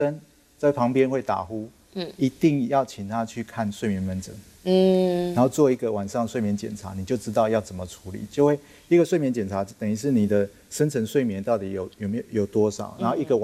在旁边会打呼，一定要请他去看睡眠门诊，然后做一个晚上睡眠检查，你就知道要怎么处理。就会一个睡眠检查等于是你的深层睡眠到底有多少，然后一个